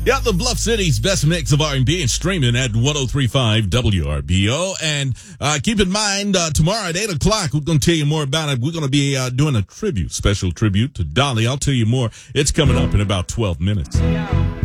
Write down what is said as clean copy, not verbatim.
Yeah, the Bluff City's best mix of R&B and streaming at 103.5 WRBO. And keep in mind, tomorrow at 8 o'clock, we're going to tell you more about it. We're going to be doing a special tribute to Dolly. I'll tell you more. It's coming up in about 12 minutes.